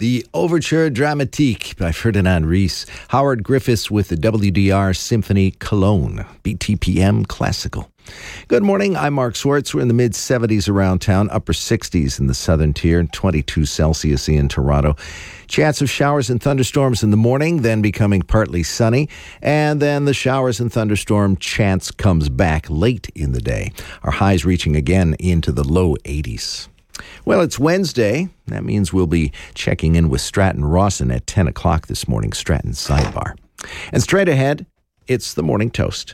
The Overture Dramatique by Ferdinand Ries. Howard Griffiths with the WDR Symphony Cologne. BTPM Classical. Good morning, I'm Mark Swartz. We're in the mid-70s around town, upper 60s in the southern tier, 22 Celsius in Toronto. Chance of showers and thunderstorms in the morning, then becoming partly sunny, and then the showers and thunderstorm chance comes back late in the day. Our highs reaching again into the low 80s. Well, it's Wednesday. That means we'll be checking in with Stratton Rawson at 10 o'clock this morning, Stratton's Sidebar. And straight ahead, it's the Morning Toast.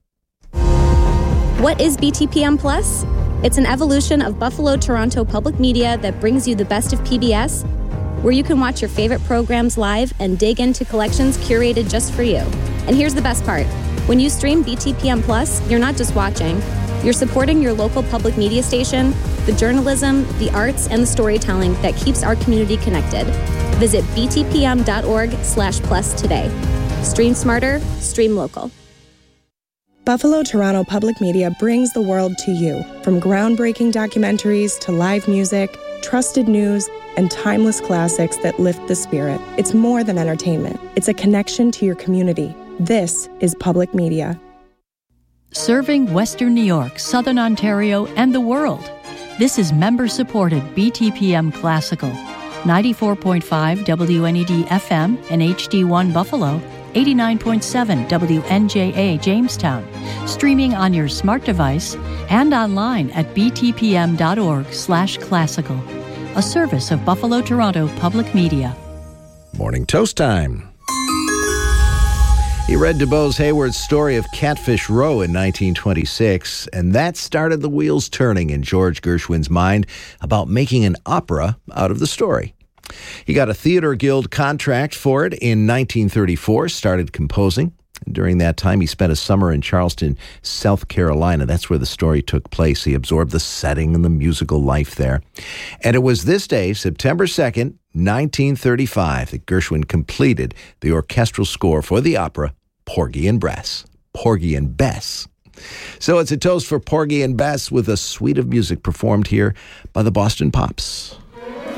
What is BTPM Plus? It's an evolution of Buffalo Toronto Public Media that brings you the best of PBS, where you can watch your favorite programs live and dig into collections curated just for you. And here's the best part. When you stream BTPM Plus, you're not just watching. You're supporting your local public media station, the journalism, the arts, and the storytelling that keeps our community connected. Visit btpm.org/plus today. Stream smarter, stream local. Buffalo Toronto Public Media brings the world to you. From groundbreaking documentaries to live music, trusted news, and timeless classics that lift the spirit. It's more than entertainment. It's a connection to your community. This is public media. Serving Western New York, Southern Ontario, and the world. This is member-supported BTPM Classical. 94.5 WNED FM and HD1 Buffalo, 89.7 WNJA Jamestown. Streaming on your smart device and online at btpm.org/classical. A service of Buffalo Toronto Public Media. Morning Toast time. He read DuBose Hayward's story of Catfish Row in 1926, and that started the wheels turning in George Gershwin's mind about making an opera out of the story. He got a Theatre Guild contract for it in 1934, started composing. During that time, he spent a summer in Charleston, South Carolina. That's where the story took place. He absorbed the setting and the musical life there. And it was this day, September 2nd, 1935, that Gershwin completed the orchestral score for the opera Porgy and Bess. Porgy and Bess. So it's a toast for Porgy and Bess with a suite of music performed here by the Boston Pops.